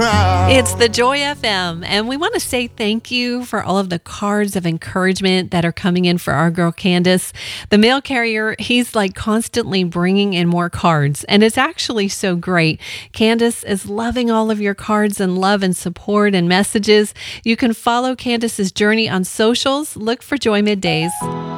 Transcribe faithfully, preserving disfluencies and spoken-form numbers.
It's the Joy F M, and we want to say thank you for all of the cards of encouragement that are coming in for our girl Candace. The mail carrier, he's like constantly bringing in more cards, and it's actually so great. Candace is loving all of your cards and love and support and messages. You can follow Candace's journey on socials. Look for Joy Middays.